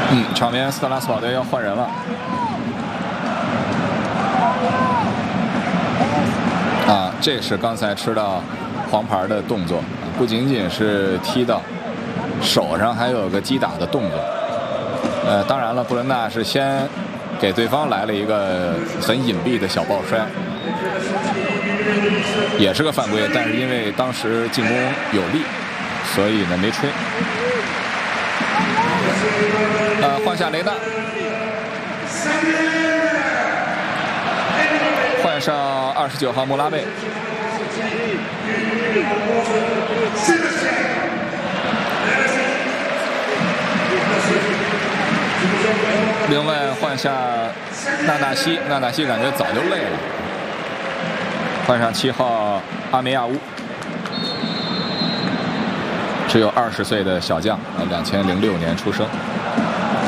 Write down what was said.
场边斯特拉斯堡队要换人了。这是刚才吃到黄牌的动作，不仅仅是踢到手上，还有个击打的动作。当然了，布伦纳是先给对方来了一个很隐蔽的小抱摔，也是个犯规，但是因为当时进攻有力，所以呢没吹。换下雷纳，换上29号穆拉贝。另外换下纳纳西，纳纳西感觉早就累了。换上7号阿梅亚乌，只有20岁的小将，2006年出生。